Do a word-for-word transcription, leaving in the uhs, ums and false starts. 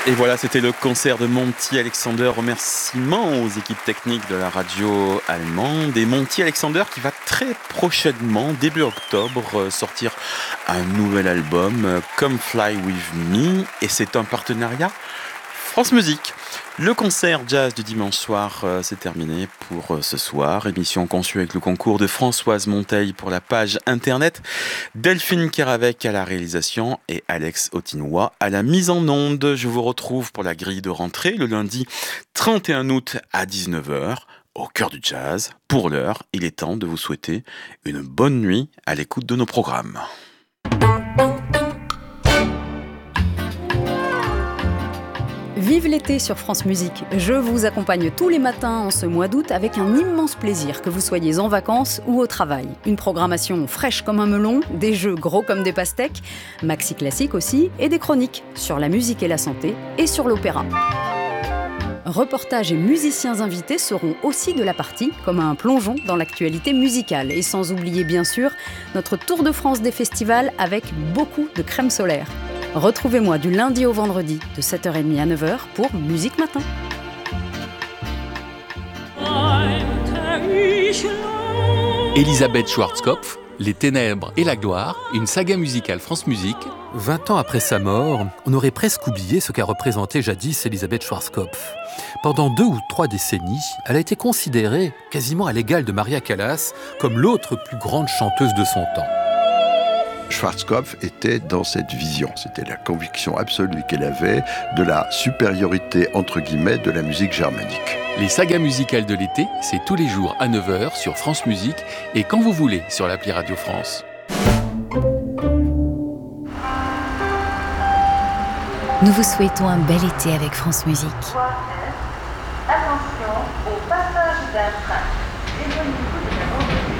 Et voilà, c'était le concert de Monty Alexander. Remerciements aux équipes techniques de la radio allemande. Et Monty Alexander qui va très prochainement, début octobre, sortir un nouvel album, Come Fly With Me. Et c'est un partenariat France Musique. Le concert jazz du dimanche soir, euh, c'est terminé pour euh, ce soir. Émission conçue avec le concours de Françoise Monteil pour la page internet, Delphine Keravec à la réalisation et Alex Autinois à la mise en onde. Je vous retrouve pour la grille de rentrée le lundi trente et un août à dix-neuf heures au cœur du jazz. Pour l'heure, il est temps de vous souhaiter une bonne nuit à l'écoute de nos programmes. Vive l'été sur France Musique. Je vous accompagne tous les matins en ce mois d'août avec un immense plaisir, que vous soyez en vacances ou au travail. Une programmation fraîche comme un melon, des jeux gros comme des pastèques, maxi classique aussi, et des chroniques sur la musique et la santé et sur l'opéra. Reportages et musiciens invités seront aussi de la partie, comme un plongeon dans l'actualité musicale. Et sans oublier bien sûr notre Tour de France des festivals avec beaucoup de crème solaire. Retrouvez-moi du lundi au vendredi de sept heures trente à neuf heures pour Musique Matin. Elisabeth Schwarzkopf, Les Ténèbres et la Gloire, une saga musicale France Musique. Vingt ans après sa mort, on aurait presque oublié ce qu'a représenté jadis Elisabeth Schwarzkopf. Pendant deux ou trois décennies, elle a été considérée, quasiment à l'égal de Maria Callas, comme l'autre plus grande chanteuse de son temps. Schwarzkopf était dans cette vision, c'était la conviction absolue qu'elle avait de la supériorité, entre guillemets, de la musique germanique. Les sagas musicales de l'été, c'est tous les jours à neuf heures sur France Musique et quand vous voulez sur l'appli Radio France. Nous vous souhaitons un bel été avec France Musique. Attention au passage d'un train. Éloignez-vous de la bande.